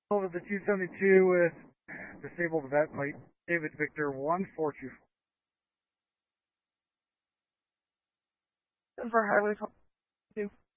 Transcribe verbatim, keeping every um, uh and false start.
Over the two seventy-two with disabled vet plate David Victor one four two four. For Highway two.